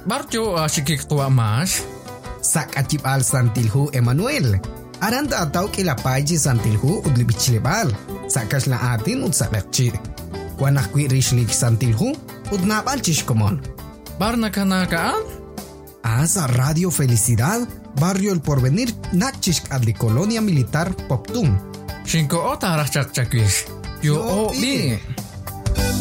barjo sikik tua mas. Sak acip al santilhu Emmanuel. Aranda atau kilapaji santilhu udli bichlebal. Sakas la atin ud sakakci. Wanak kwi rishlik santilhu ud napal chishkomon. Barna kanakaan? Asa Radio Felicidad, Barrio El Porvenir, Nachishk adli Colonia Militar Poptum. Shinko ota arachak chakwish. Yo o bi.